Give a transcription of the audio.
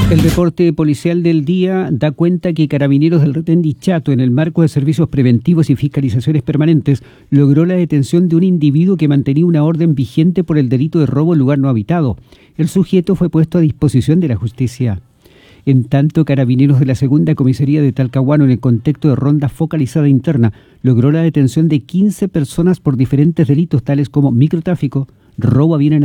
El reporte policial del día da cuenta que Carabineros del Retén Dichato, en el marco de servicios preventivos y fiscalizaciones permanentes, logró la detención de un individuo que mantenía una orden vigente por el delito de robo en lugar no habitado. El sujeto fue puesto a disposición de la justicia. En tanto, Carabineros de la Segunda Comisaría de Talcahuano, en el contexto de ronda focalizada interna, logró la detención de 15 personas por diferentes delitos tales como microtráfico, robo a bienes